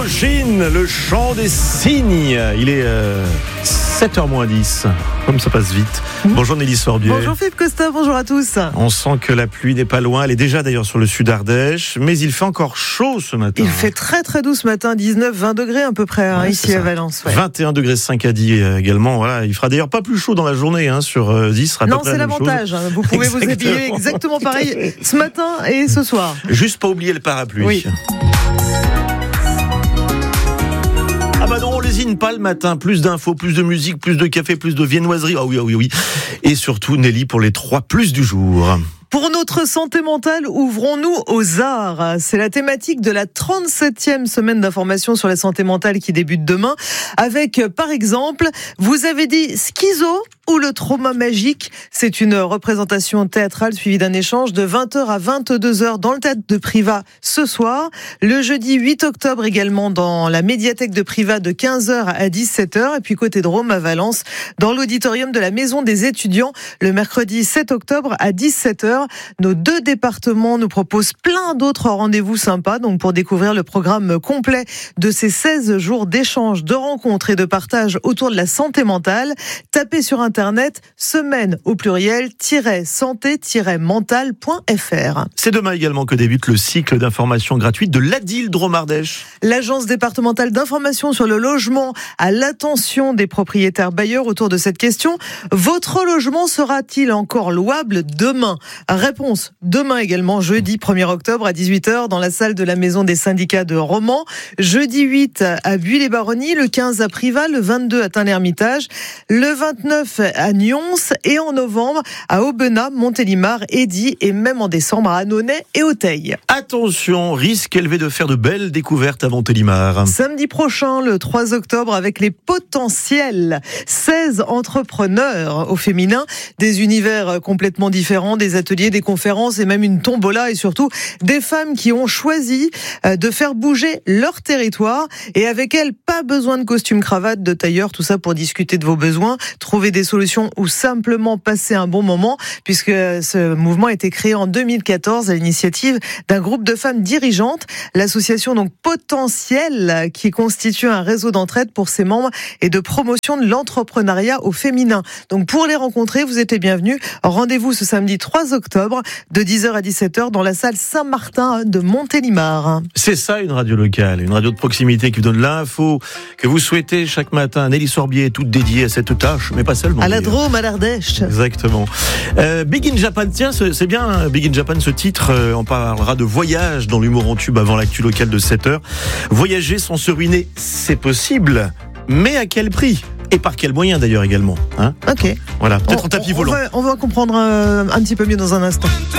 Indochine, le chant des cygnes. Il est 7h-10. Comme ça passe vite. Bonjour Nelly Sorbier. Bonjour Philippe Costa, bonjour à tous. On sent que la pluie n'est pas loin. Elle est déjà d'ailleurs sur le sud Ardèche. Mais il fait encore chaud ce matin. Il fait très très doux ce matin, 19-20 degrés à peu près ici à Valence. 21 degrés 5 à 10 également. Voilà. Il fera d'ailleurs pas plus chaud dans la journée sur 10. Non, c'est l'avantage. Vous pouvez vous habiller exactement pareil ce matin et ce soir. Juste pas oublier le parapluie. Oui. Ah bah non, on lésine pas le matin. Plus d'infos, plus de musique, plus de café, plus de viennoiserie. Ah oui. Et surtout, Nelly, pour les 3 plus du jour. Pour notre santé mentale, ouvrons-nous aux arts. C'est la thématique de la 37e semaine d'information sur la santé mentale qui débute demain. Avec, par exemple, vous avez dit schizo ou le trauma magique. C'est une représentation théâtrale suivie d'un échange de 20h à 22h dans le théâtre de Privas ce soir. Le jeudi 8 octobre également dans la médiathèque de Privas de 15h à 17h. Et puis côté de Rome à Valence, dans l'auditorium de la Maison des étudiants, le mercredi 7 octobre à 17h. Nos 2 départements nous proposent plein d'autres rendez-vous sympas. Donc pour découvrir le programme complet de ces 16 jours d'échanges, de rencontres et de partage autour de la santé mentale, tapez sur Internet semaine au pluriel santé-mentale.fr. C'est demain également que débute le cycle d'information gratuite de l'ADIL Drôme-Ardèche. L'agence départementale d'information sur le logement à l'attention des propriétaires bailleurs autour de cette question. Votre logement sera-t-il encore louable demain ? Réponse demain également, jeudi 1er octobre à 18h dans la salle de la Maison des syndicats de Romans. Jeudi 8 à Buis-les-Baronnies, le 15 à Privas, le 22 à Tain-l'Hermitage, le 29 à Nyons et en novembre à Aubenas, Montélimar, Édi et même en décembre à Annonay et Auteuil. Attention, risque élevé de faire de belles découvertes à Montélimar. Samedi prochain, le 3 octobre, avec les potentiels 16 entrepreneurs au féminin, des univers complètement différents, des ateliers, des conférences et même une tombola et surtout des femmes qui ont choisi de faire bouger leur territoire et avec elles, pas besoin de costume cravate, de tailleur, tout ça pour discuter de vos besoins, trouver des solutions ou simplement passer un bon moment puisque ce mouvement a été créé en 2014 à l'initiative d'un groupe de femmes dirigeantes, l'association donc Potentiel qui constitue un réseau d'entraide pour ses membres et de promotion de l'entrepreneuriat au féminin. Donc pour les rencontrer, vous êtes les bienvenus. Rendez-vous ce samedi 3 octobre de 10h à 17h dans la salle Saint-Martin de Montélimar. C'est ça une radio locale, une radio de proximité qui vous donne l'info que vous souhaitez chaque matin. Nelly Sorbier est toute dédiée à cette tâche, mais pas seulement. À la Drôme, à l'Ardèche. Exactement. Big in Japan, tiens, c'est bien Big in Japan ce titre. On parlera de voyage dans l'humour en tube avant l'actu local de 7h. Voyager sans se ruiner, c'est possible, mais à quel prix ? Et par quels moyens d'ailleurs également, hein ? Ok. Voilà, peut-être en tapis volant. On va comprendre un petit peu mieux dans un instant.